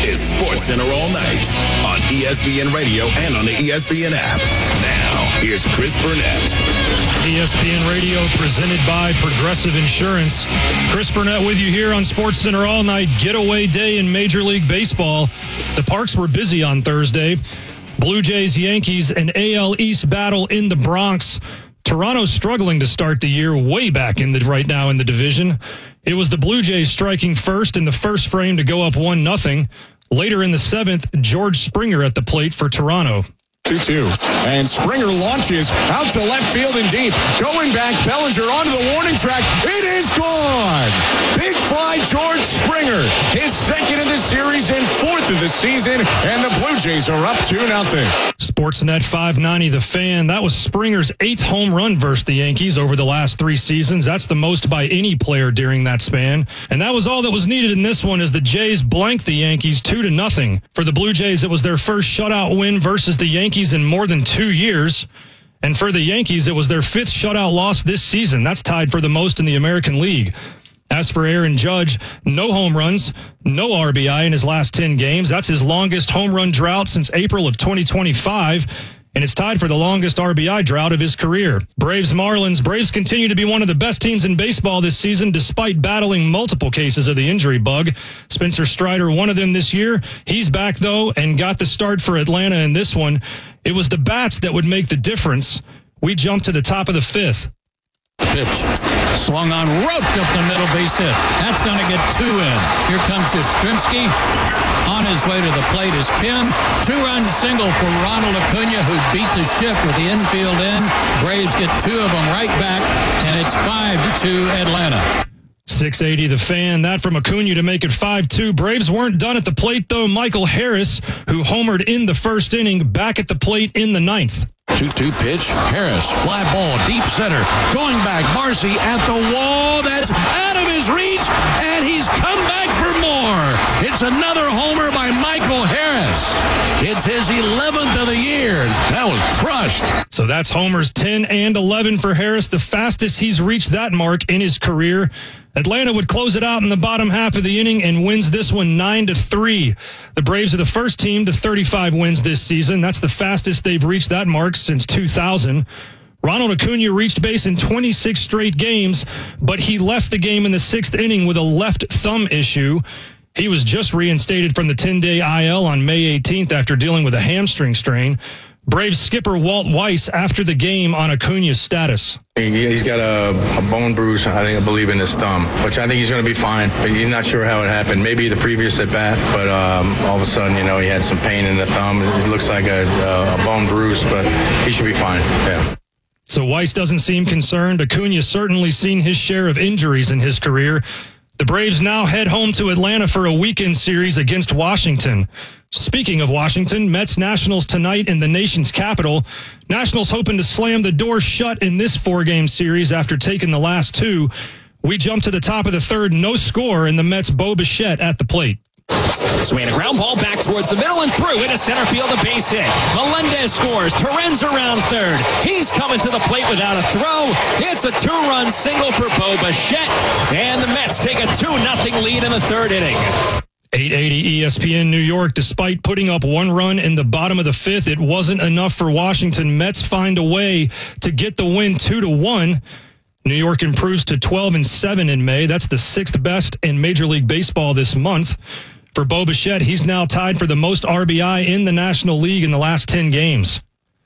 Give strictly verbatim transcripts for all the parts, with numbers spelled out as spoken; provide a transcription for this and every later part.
is SportsCenter All Night on E S P N Radio and on the E S P N app. Now, here's Chris Burnett. E S P N Radio presented by Progressive Insurance. Chris Burnett with you here on SportsCenter All Night. Getaway day in Major League Baseball. The parks were busy on Thursday. Blue Jays, Yankees, an A L East battle in the Bronx. Toronto struggling to start the year, way back in the right now in the division. It was the Blue Jays striking first in the first frame to go up one nothing. Later in the seventh, George Springer at the plate for Toronto. two two. And Springer launches out to left field and deep. Going back, Bellinger onto the warning track. It is gone. Big fly, George Springer. His second of the series and fourth of the season. And the Blue Jays are up two nothing. Sportsnet five ninety, The Fan. That was Springer's eighth home run versus the Yankees over the last three seasons. That's the most by any player during that span. And that was all that was needed in this one as the Jays blanked the Yankees two to nothing. For the Blue Jays, it was their first shutout win versus the Yankees in more than two years. And for the Yankees, it was their fifth shutout loss this season. That's tied for the most in the American League. As for Aaron Judge, no home runs, no R B I in his last ten games. That's his longest home run drought since April of twenty twenty-five. And it's tied for the longest R B I drought of his career. Braves Marlins. Braves continue to be one of the best teams in baseball this season despite battling multiple cases of the injury bug. Spencer Strider, one of them this year. He's back, though, and got the start for Atlanta in this one. It was the bats that would make the difference. We jumped to the top of the fifth. Pitch. Swung on, roped up the middle base hit. That's going to get two in. Here comes Yastrzemski. On his way to the plate is Kim. Two-run single for Ronald Acuna, who beat the shift with the infield in. Braves get two of them right back, and it's five to two Atlanta. six eighty, The Fan. That from Acuna to make it five two. Braves weren't done at the plate, though. Michael Harris, who homered in the first inning, back at the plate in the ninth. two two pitch. Harris, fly ball, deep center. Going back, Marcy at the wall. That's out of his reach, and he's come back for more. It's another homer by Michael Harris. It's his eleventh of the year. That was crushed. So that's homers ten and eleven for Harris, the fastest he's reached that mark in his career. Atlanta would close it out in the bottom half of the inning and wins this one nine to three. The Braves are the first team to thirty-five wins this season. That's the fastest they've reached that mark since two thousand. Ronald Acuna reached base in twenty-six straight games, but he left the game in the sixth inning with a left thumb issue. He was just reinstated from the ten-day I L on May eighteenth after dealing with a hamstring strain. Braves skipper Walt Weiss after the game on Acuna's status. He's got a, a bone bruise, I think, I believe, in his thumb, which I think he's going to be fine. But he's not sure how it happened. Maybe the previous at bat, but um, all of a sudden, you know, he had some pain in the thumb. It looks like a, a bone bruise, but he should be fine. Yeah. So Weiss doesn't seem concerned. Acuna's certainly seen his share of injuries in his career. The Braves now head home to Atlanta for a weekend series against Washington. Speaking of Washington, Mets Nationals tonight in the nation's capital. Nationals hoping to slam the door shut in this four-game series after taking the last two. We jump to the top of the third, no score, and the Mets' Bo Bichette at the plate. Swinging a ground ball back towards the middle and through into center field, a base hit. Melendez scores. Torrens around third. He's coming to the plate without a throw. It's a two-run single for Bo Bichette, and the Mets take a two nothing lead in the third inning. eight eighty E S P N New York. Despite putting up one run in the bottom of the fifth, it wasn't enough for Washington. Mets find a way to get the win two to one. New York improves to twelve and seven in May. That's the sixth best in Major League Baseball this month. For Bo Bichette, he's now tied for the most R B I in the National League in the last ten games.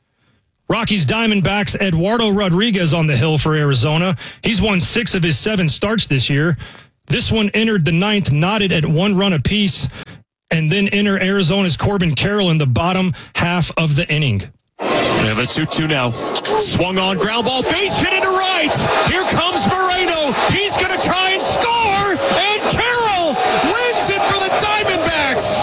Rockies Diamondbacks, Eduardo Rodriguez on the hill for Arizona. He's won six of his seven starts this year. This one entered the ninth, knotted at one run apiece, and then enter Arizona's Corbin Carroll in the bottom half of the inning. And the two two now. Swung on, ground ball, base hit into right. Here comes Moreno. He's going to try and score, and Carroll wins it for the Diamondbacks.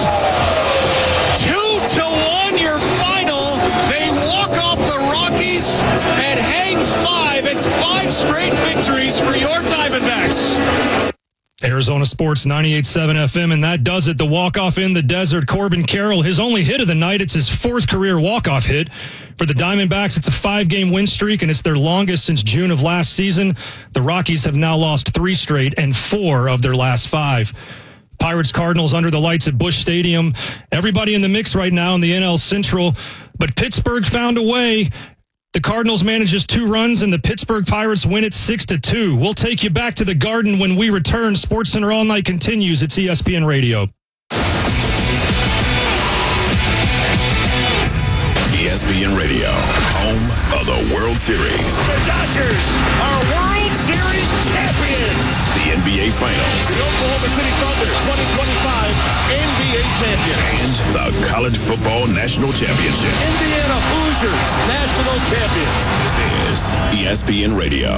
Two to one, your final. They walk off the Rockies and hang five. It's five straight victories for your Diamondbacks. Arizona Sports ninety-eight point seven F M, and that does it. The walk-off in the desert. Corbin Carroll, his only hit of the night. It's his fourth career walk-off hit. For the Diamondbacks, it's a five-game win streak, and it's their longest since June of last season. The Rockies have now lost three straight and four of their last five. Pirates Cardinals under the lights at Busch Stadium. Everybody in the mix right now in the N L Central, but Pittsburgh found a way. The Cardinals manages two runs, and the Pittsburgh Pirates win it six to two. We'll take you back to the Garden when we return. SportsCenter All Night continues. It's E S P N Radio. E S P N Radio, home of the World Series. The Dodgers are World Series champions. The N B A Finals. The Oklahoma City Thunder twenty twenty-five N B A champions. And the College Football National Championship. Indiana Hoosiers national champions. This is E S P N Radio.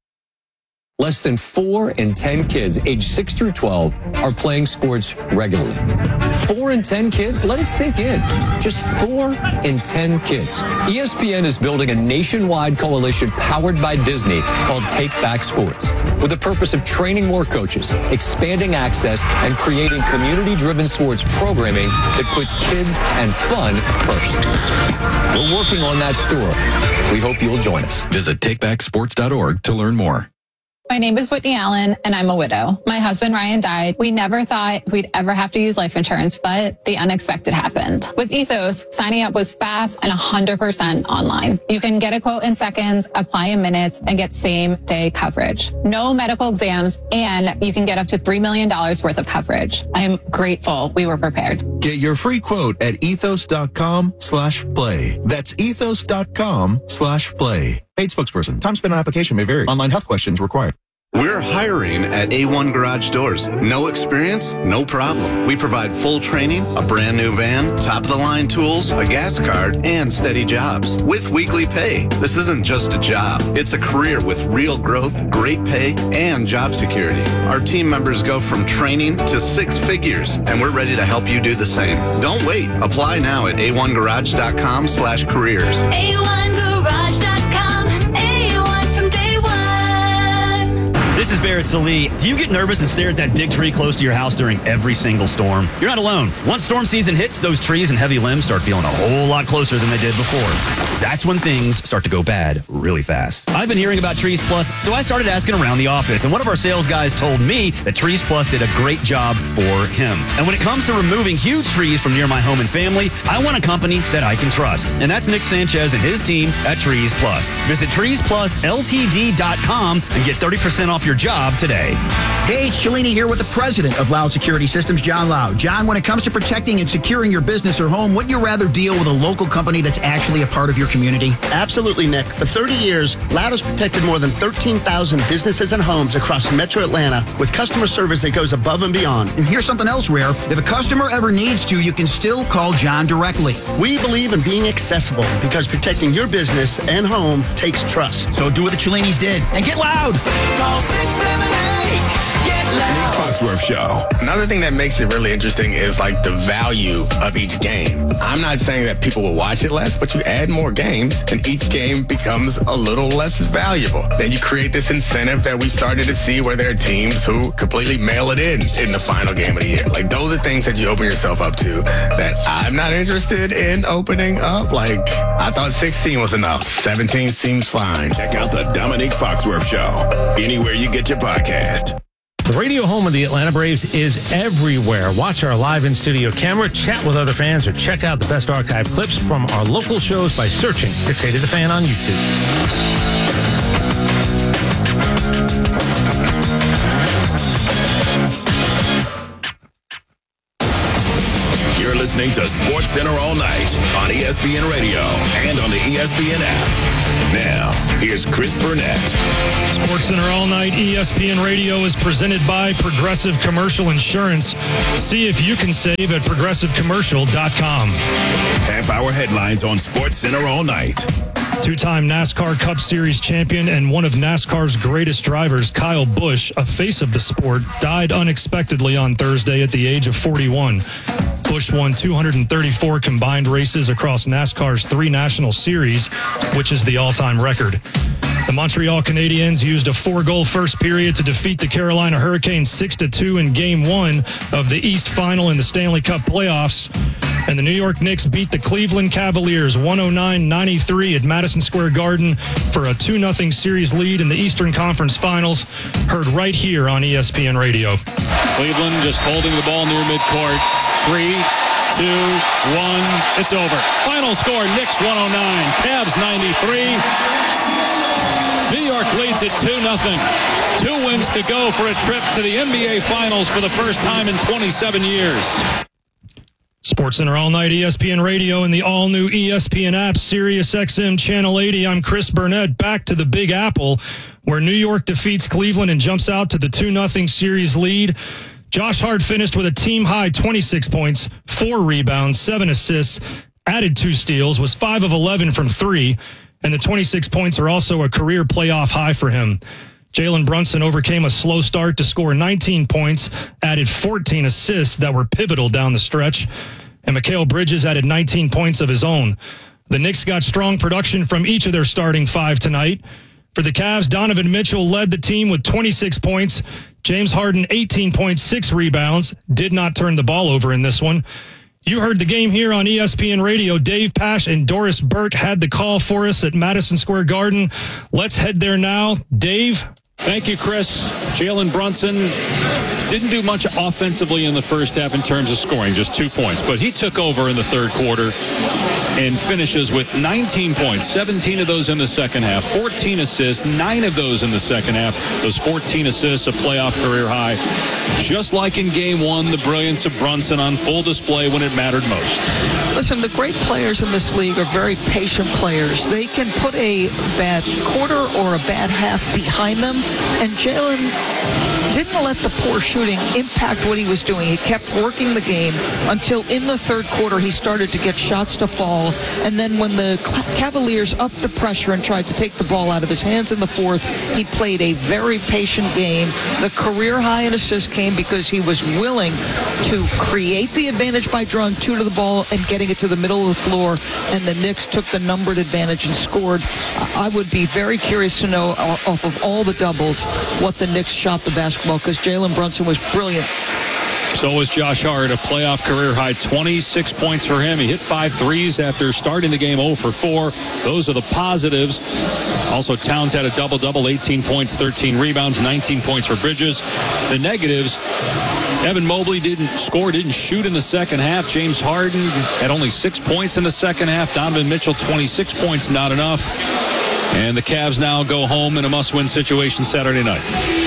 Less than four in ten kids aged six through twelve are playing sports regularly. Four in ten kids? Let it sink in. Just four in ten kids. E S P N is building a nationwide coalition powered by Disney called Take Back Sports, with the purpose of training more coaches, expanding access, and creating community-driven sports programming that puts kids and fun first. We're working on that story. We hope you'll join us. Visit take back sports dot org to learn more. My name is Whitney Allen, and I'm a widow. My husband, Ryan, died. We never thought we'd ever have to use life insurance, but the unexpected happened. With Ethos, signing up was fast and one hundred percent online. You can get a quote in seconds, apply in minutes, and get same-day coverage. No medical exams, and you can get up to three million dollars worth of coverage. I am grateful we were prepared. Get your free quote at ethos.com slash play. That's ethos.com slash play. Paid spokesperson. Time spent on application may vary. Online health questions required. We're hiring at A one Garage Doors. No experience? No problem. We provide full training, a brand new van, top-of-the-line tools, a gas card, and steady jobs with weekly pay. This isn't just a job. It's a career with real growth, great pay, and job security. Our team members go from training to six figures, and we're ready to help you do the same. Don't wait. Apply now at a one garage dot com slash careers. a one garage dot com. A one from day one. This is Barrett Salee. Do you get nervous and stare at that big tree close to your house during every single storm? You're not alone. Once storm season hits, those trees and heavy limbs start feeling a whole lot closer than they did before. That's when things start to go bad really fast. I've been hearing about Trees Plus, so I started asking around the office, and one of our sales guys told me that Trees Plus did a great job for him. And when it comes to removing huge trees from near my home and family, I want a company that I can trust. And that's Nick Sanchez and his team at Trees Plus. Visit trees plus l t d dot com and get thirty percent off your job today. Hey, it's Cellini here with the president of Loud Security Systems, John Loud. John, when it comes to protecting and securing your business or home, wouldn't you rather deal with a local company that's actually a part of your community? Absolutely, Nick. For thirty years, Loud has protected more than thirteen thousand businesses and homes across Metro Atlanta with customer service that goes above and beyond. And here's something else rare. If a customer ever needs to, you can still call John directly. We believe in being accessible because protecting your business and home takes trust. So do what the Cellinis did and get loud. Call six seven eight. Get loud. Foxworth Show. Another thing that makes it really interesting is like the value of each game. I'm not saying that people will watch it less, but you add more games and each game becomes a little less valuable. Then you create this incentive that we've started to see where there are teams who completely mail it in in the final game of the year. Like those are things that you open yourself up to that I'm not interested in opening up. Like I thought sixteen was enough. seventeen seems fine. Check out the Dominique Foxworth Show anywhere you get your podcast. The radio home of the Atlanta Braves is everywhere. Watch our live in-studio camera, chat with other fans, or check out the best archive clips from our local shows by searching six eighty The Fan on YouTube. You're listening to SportsCenter All Night on E S P N Radio and on the E S P N app. Now, here's Chris Burnett. SportsCenter All Night E S P N Radio is presented by Progressive Commercial Insurance. See if you can save at progressive commercial dot com. Half-hour headlines on SportsCenter All Night. Two-time NASCAR Cup Series champion and one of NASCAR's greatest drivers, Kyle Busch, a face of the sport, died unexpectedly on Thursday at the age of forty-one. Busch won two hundred thirty-four combined races across NASCAR's three national series, which is the all-time record. The Montreal Canadiens used a four-goal first period to defeat the Carolina Hurricanes six to two in Game one of the East Final in the Stanley Cup playoffs. And the New York Knicks beat the Cleveland Cavaliers one oh nine ninety-three at Madison Square Garden for a two nothing series lead in the Eastern Conference Finals. Heard right here on E S P N Radio. Cleveland just holding the ball near midcourt. Three, two, one. It's over. Final score, Knicks one oh nine, Cavs ninety-three. New York leads it two nothing. Two wins to go for a trip to the N B A Finals for the first time in twenty-seven years. SportsCenter All Night, E S P N Radio, and the all-new E S P N app, Sirius X M Channel eighty. I'm Chris Burnett, back to the Big Apple, where New York defeats Cleveland and jumps out to the two nothing series lead. Josh Hart finished with a team-high twenty-six points, four rebounds, seven assists, added two steals, was five of eleven from three, and the twenty-six points are also a career playoff high for him. Jalen Brunson overcame a slow start to score nineteen points, added fourteen assists that were pivotal down the stretch, and Mikal Bridges added nineteen points of his own. The Knicks got strong production from each of their starting five tonight. For the Cavs, Donovan Mitchell led the team with twenty-six points. James Harden, eighteen points, six rebounds. Did not turn the ball over in this one. You heard the game here on E S P N Radio. Dave Pasch and Doris Burke had the call for us at Madison Square Garden. Let's head there now. Dave? Thank you, Chris. Jalen Brunson didn't do much offensively in the first half in terms of scoring, just two points. But he took over in the third quarter and finishes with nineteen points, seventeen of those in the second half, fourteen assists, nine of those in the second half. Those fourteen assists, a playoff career high. Just like in game one, the brilliance of Brunson on full display when it mattered most. Listen, the great players in this league are very patient players. They can put a bad quarter or a bad half behind them. And Jalen didn't let the poor shooting impact what he was doing. He kept working the game until in the third quarter he started to get shots to fall. And then when the Cavaliers upped the pressure and tried to take the ball out of his hands in the fourth, he played a very patient game. The career high in assists came because he was willing to create the advantage by drawing two to the ball and getting it to the middle of the floor. And the Knicks took the numbered advantage and scored. I would be very curious to know off of all the doubles what the Knicks shot the basketball, because Jalen Brunson was brilliant. So was Josh Hart, a playoff career high, twenty-six points for him. He hit five threes after starting the game oh for four. Those are the positives. Also, Towns had a double-double, eighteen points, thirteen rebounds, nineteen points for Bridges. The negatives, Evan Mobley didn't score, didn't shoot in the second half. James Harden had only six points in the second half. Donovan Mitchell, twenty-six points, not enough. And the Cavs now go home in a must-win situation Saturday night.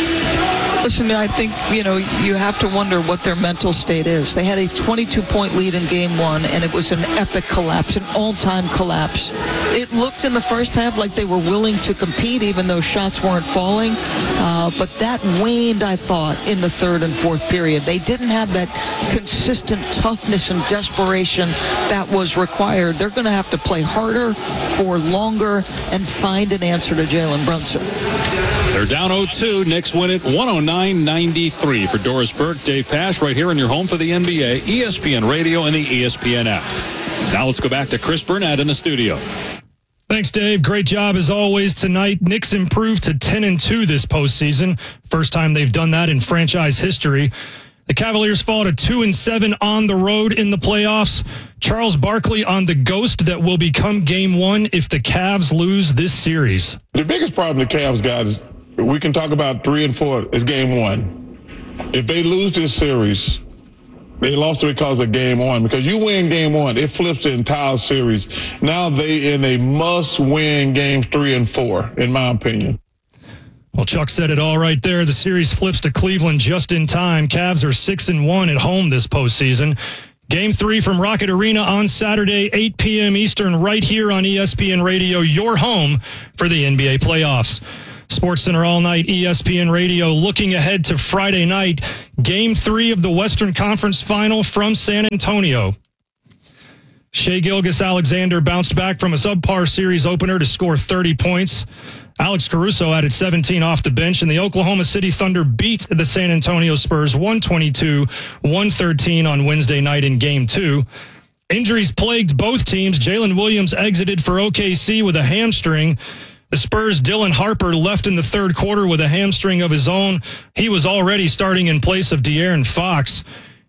Listen, I think, you know, you have to wonder what their mental state is. They had a twenty-two point lead in game one, and it was an epic collapse, an all-time collapse. It looked in the first half like they were willing to compete, even though shots weren't falling. Uh, but that waned, I thought, in the third and fourth period. They didn't have that consistent toughness and desperation that was required. They're going to have to play harder for longer and find an answer to Jalen Brunson. They're down oh two. Knicks win it one oh nine ninety-three. For Doris Burke, Dave Pasch, right here in your home for the N B A, E S P N Radio and the E S P N app. Now let's go back to Chris Burnett in the studio. Thanks, Dave. Great job as always tonight. Knicks improved to ten and two this postseason. First time they've done that in franchise history. The Cavaliers fall to two and seven on the road in the playoffs. Charles Barkley on the ghost that will become game one if the Cavs lose this series. The biggest problem the Cavs got is we can talk about three and four is game one. If they lose this series, they lost it because of game one. Because you win game one, it flips the entire series. Now they in a must-win game three and four, in my opinion. Well, Chuck said it all right there. The series flips to Cleveland just in time. Cavs are six and one at home this postseason. Game three from Rocket Arena on Saturday, eight p.m. Eastern, right here on E S P N Radio, your home for the N B A playoffs. SportsCenter All Night, E S P N Radio, looking ahead to Friday night, Game three of the Western Conference Final from San Antonio. Shai Gilgeous-Alexander bounced back from a subpar series opener to score thirty points. Alex Caruso added seventeen off the bench, and the Oklahoma City Thunder beat the San Antonio Spurs one twenty-two one thirteen on Wednesday night in Game two. Injuries plagued both teams. Jalen Williams exited for O K C with a hamstring. The Spurs' Dylan Harper left in the third quarter with a hamstring of his own. He was already starting in place of De'Aaron Fox.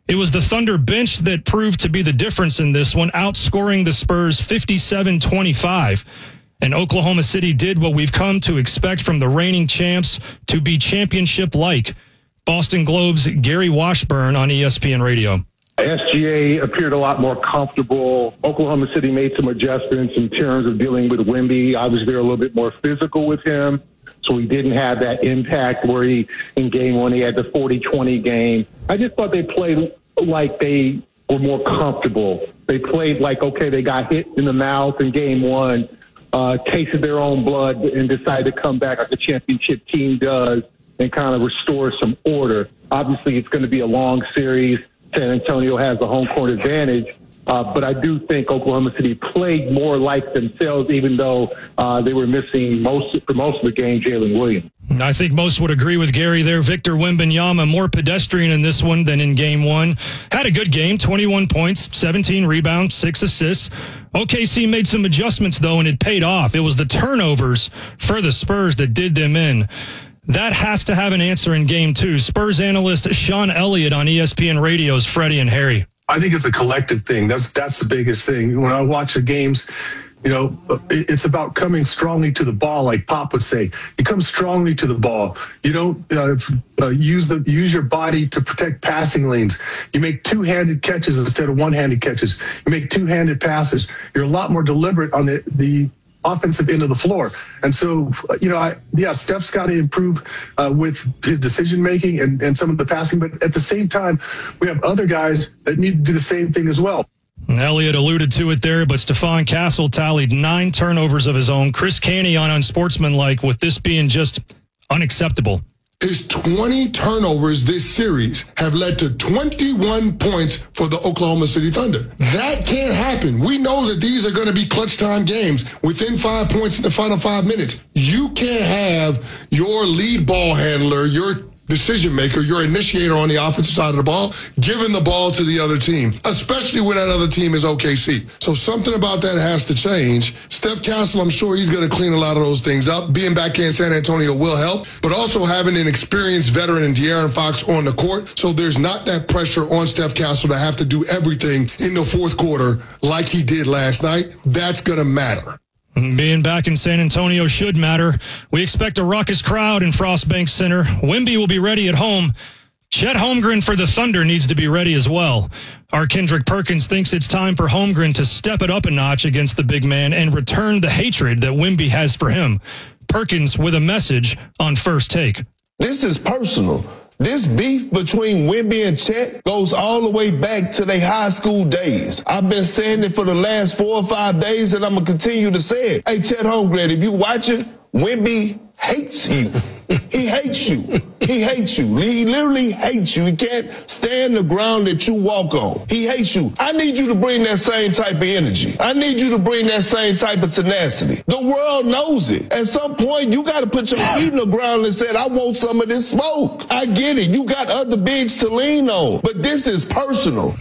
It was the Thunder bench that proved to be the difference in this one, outscoring the Spurs fifty-seven twenty-five. And Oklahoma City did what we've come to expect from the reigning champs, to be championship-like. Boston Globe's Gary Washburn on E S P N Radio. S G A appeared a lot more comfortable. Oklahoma City made some adjustments in terms of dealing with Wemby. Obviously, they're a little bit more physical with him, so he didn't have that impact where he, in game one, he had the forty twenty game. I just thought they played like they were more comfortable. They played like, okay, they got hit in the mouth in game one, uh, tasted their own blood, and decided to come back like a championship team does and kind of restore some order. Obviously, it's going to be a long series. San Antonio has the home court advantage. Uh, but I do think Oklahoma City played more like themselves, even though uh, they were missing most for most of the game Jalen Williams. I think most would agree with Gary there. Victor Wembanyama, more pedestrian in this one than in game one. Had a good game, twenty-one points, seventeen rebounds, six assists. O K C made some adjustments, though, and it paid off. It was the turnovers for the Spurs that did them in. That has to have an answer in game two. Spurs analyst Sean Elliott on E S P N Radio's Freddie and Harry. I think it's a collective thing. That's that's the biggest thing. When I watch the games, you know, it's about coming strongly to the ball, like Pop would say. You come strongly to the ball. You don't uh, uh, use the use your body to protect passing lanes. You make two-handed catches instead of one-handed catches. You make two-handed passes. You're a lot more deliberate on the the offensive end of the floor. And so, you know, I, yeah, Steph's got to improve uh, with his decision making and, and some of the passing. But at the same time, we have other guys that need to do the same thing as well. Elliott alluded to it there, but Stephon Castle tallied nine turnovers of his own. Chris Canty on Unsportsmanlike, with this being just unacceptable. His twenty turnovers this series have led to twenty-one points for the Oklahoma City Thunder. That can't happen. We know that these are going to be clutch time games within five points in the final five minutes. You can't have your lead ball handler, your decision maker, your initiator on the offensive side of the ball, giving the ball to the other team, especially when that other team is O K C. So something about that has to change. Steph Castle, I'm sure he's going to clean a lot of those things up. Being back in San Antonio will help, but also having an experienced veteran in De'Aaron Fox on the court, so there's not that pressure on Steph Castle to have to do everything in the fourth quarter like he did last night. That's going to matter. Being back in San Antonio should matter. We expect a raucous crowd in Frostbank Center. Wemby will be ready at home. Chet Holmgren for the Thunder needs to be ready as well. Our Kendrick Perkins thinks it's time for Holmgren to step it up a notch against the big man and return the hatred that Wemby has for him. Perkins with a message on First Take. This is personal. This beef between Wemby and Chet goes all the way back to their high school days. I've been saying it for the last four or five days, and I'm going to continue to say it. Hey, Chet Holmgren, if you watching, Wemby hates you. He hates you. He hates you. He literally hates you. He can't stand the ground that you walk on. He hates you. I need you to bring that same type of energy. I need you to bring that same type of tenacity. The world knows it. At some point, you got to put your feet in the ground and say, I want some of this smoke. I get it. You got other bigs to lean on, but this is personal.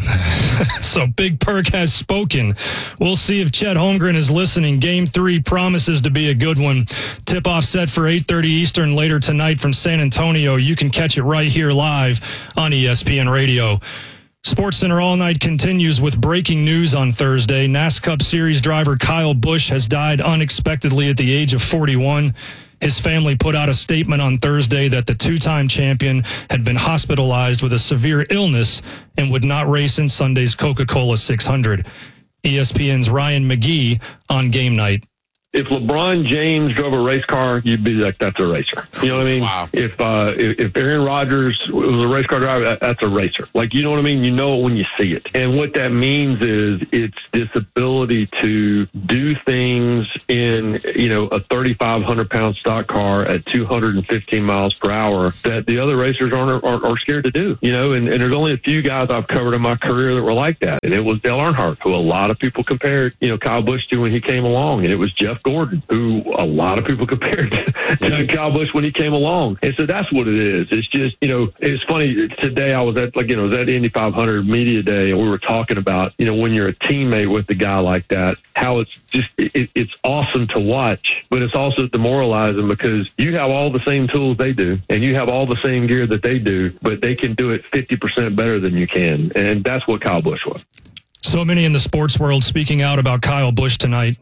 So Big Perk has spoken. We'll see if Chet Holmgren is listening. Game three promises to be a good one. Tip-off set for eight thirty Eastern later tonight from San Antonio. You can catch it right here live on E S P N Radio. SportsCenter All Night continues with breaking news on Thursday. NASCAR Series driver Kyle Busch has died unexpectedly at the age of forty-one. His family put out a statement on Thursday that the two-time champion had been hospitalized with a severe illness and would not race in Sunday's Coca-Cola six hundred. E S P N's Ryan McGee on Game Night. If LeBron James drove a race car, you'd be like, that's a racer. You know what I mean? Wow. If, uh, if if Aaron Rodgers was a race car driver, that, that's a racer. Like, you know what I mean? You know it when you see it. And what that means is it's this ability to do things in, you know, a thirty-five hundred pound stock car at two hundred fifteen miles per hour that the other racers aren't are, are scared to do. You know, and, and there's only a few guys I've covered in my career that were like that. And it was Dale Earnhardt, who a lot of people compared, you know, Kyle Busch to when he came along. And it was Jeff Gordon, who a lot of people compared to, to Kyle Busch when he came along. And so that's what it is. It's just, you know, it's funny. Today I was at, like, you know, I was at Indy five hundred Media Day, and we were talking about, you know, when you're a teammate with a guy like that, how it's just, it, it's awesome to watch, but it's also demoralizing because you have all the same tools they do, and you have all the same gear that they do, but they can do it fifty percent better than you can. And that's what Kyle Busch was. So many in the sports world speaking out about Kyle Busch tonight.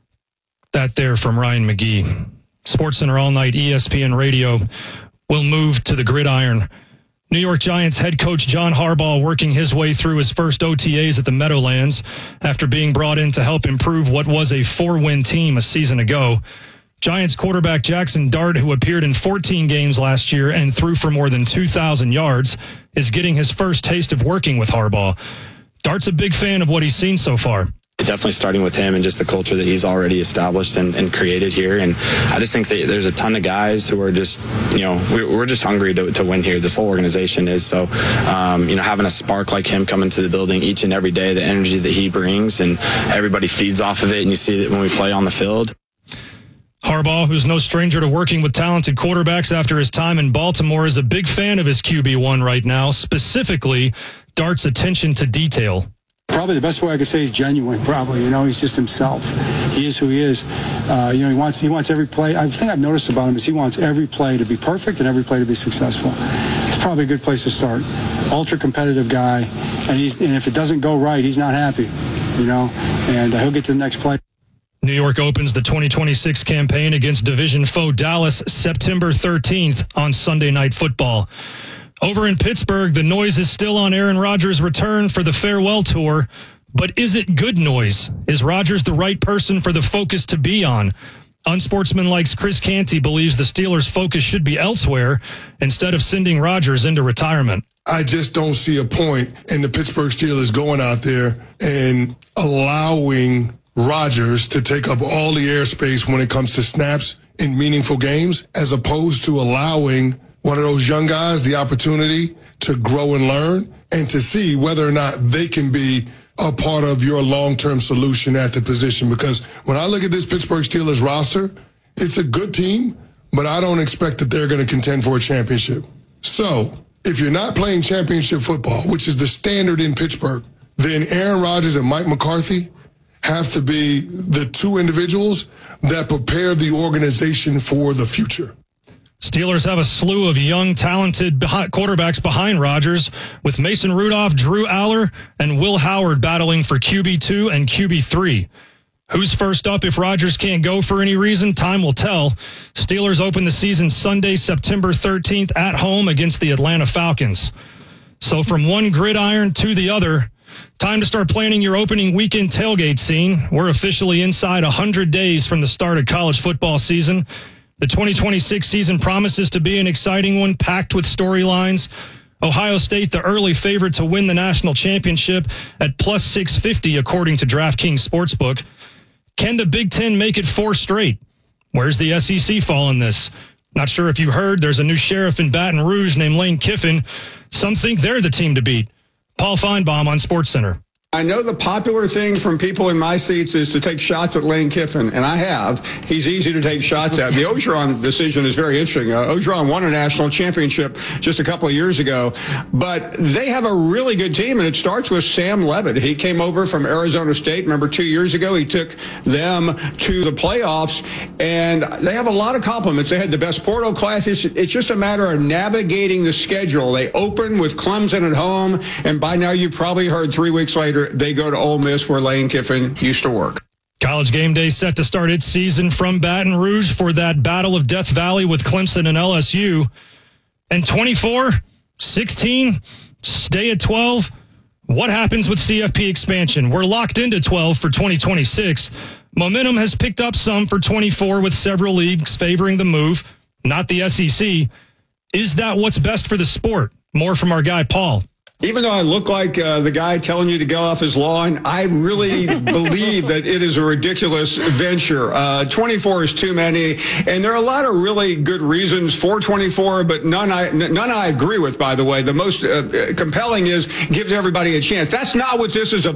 That there from Ryan McGee. SportsCenter All Night, E S P N Radio will move to the gridiron. New York Giants head coach John Harbaugh working his way through his first O T As at the Meadowlands after being brought in to help improve what was a four-win team a season ago. Giants quarterback Jackson Dart, who appeared in fourteen games last year and threw for more than two thousand yards, is getting his first taste of working with Harbaugh. Dart's a big fan of what he's seen so far. Definitely starting with him and just the culture that he's already established and, and created here. And I just think that there's a ton of guys who are just, you know, we're, we're just hungry to, to win here. This whole organization is. So, um, you know, having a spark like him come into the building each and every day, the energy that he brings, and everybody feeds off of it. And you see it when we play on the field. Harbaugh, who's no stranger to working with talented quarterbacks after his time in Baltimore, is a big fan of his Q B one right now, specifically Dart's attention to detail. Probably the best way I could say is genuine, probably. You know, he's just himself. He is who he is. Uh, you know, he wants he wants every play. I think I've noticed about him is he wants every play to be perfect and every play to be successful. It's probably a good place to start. Ultra competitive guy, and he's and if it doesn't go right, he's not happy, you know, and uh, he'll get to the next play. New York opens the twenty twenty-six campaign against division foe Dallas September thirteenth on Sunday Night Football. Over in Pittsburgh, the noise is still on Aaron Rodgers' return for the farewell tour. But is it good noise? Is Rodgers the right person for the focus to be on? Unsportsmanlike's Chris Canty believes the Steelers' focus should be elsewhere instead of sending Rodgers into retirement. I just don't see a point in the Pittsburgh Steelers going out there and allowing Rodgers to take up all the airspace when it comes to snaps in meaningful games, as opposed to allowing one of those young guys the opportunity to grow and learn and to see whether or not they can be a part of your long-term solution at the position. Because when I look at this Pittsburgh Steelers roster, it's a good team, but I don't expect that they're going to contend for a championship. So if you're not playing championship football, which is the standard in Pittsburgh, then Aaron Rodgers and Mike McCarthy have to be the two individuals that prepare the organization for the future. Steelers have a slew of young, talented quarterbacks behind Rodgers, with Mason Rudolph, Drew Aller, and Will Howard battling for Q B two and Q B three. Who's first up if Rodgers can't go for any reason? Time will tell. Steelers open the season Sunday, September thirteenth at home against the Atlanta Falcons. So from one gridiron to the other, time to start planning your opening weekend tailgate scene. We're officially inside one hundred days from the start of college football season. The twenty twenty-six season promises to be an exciting one, packed with storylines. Ohio State, the early favorite to win the national championship at plus six fifty, according to DraftKings Sportsbook. Can the Big Ten make it four straight? Where's the S E C fall in this? Not sure if you heard, there's a new sheriff in Baton Rouge named Lane Kiffin. Some think they're the team to beat. Paul Feinbaum on SportsCenter. I know the popular thing from people in my seats is to take shots at Lane Kiffin, and I have. He's easy to take shots at. The Orgeron decision is very interesting. Uh, Orgeron won a national championship just a couple of years ago, but they have a really good team, and it starts with Sam Levitt. He came over from Arizona State. Remember, two years ago, he took them to the playoffs, and they have a lot of compliments. They had the best portal class. It's, it's just a matter of navigating the schedule. They open with Clemson at home, and by now you've probably heard three weeks later, they go to Ole Miss, where Lane Kiffin used to work. College Game Day set to start its season from Baton Rouge for that battle of Death Valley with Clemson and L S U. And twenty-four, sixteen, stay at twelve. What happens with C F P expansion? We're locked into twelve for twenty twenty-six. Momentum has picked up some for twenty-four, with several leagues favoring the move, not the S E C. Is that what's best for the sport? More from our guy, Paul. Even though I look like uh, the guy telling you to go off his lawn, I really believe that it is a ridiculous venture. Uh, twenty-four is too many, and there are a lot of really good reasons for twenty-four, but none I none I agree with, by the way. The most uh, compelling is gives everybody a chance. That's not what this is about.